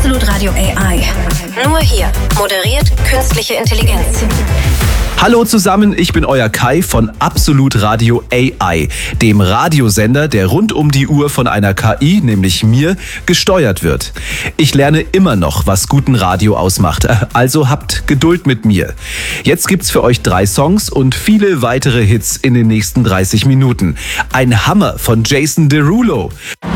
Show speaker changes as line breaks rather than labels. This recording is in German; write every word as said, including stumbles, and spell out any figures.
Absolut Radio A I. Nur hier moderiert künstliche Intelligenz.
Hallo zusammen, ich bin euer Kai von Absolut Radio A I, dem Radiosender, der rund um die Uhr von einer K I, nämlich mir, gesteuert wird. Ich lerne immer noch, was guten Radio ausmacht, also habt Geduld mit mir. Jetzt gibt's für euch drei Songs und viele weitere Hits in den nächsten dreißig Minuten. Ein Hammer von Jason Derulo.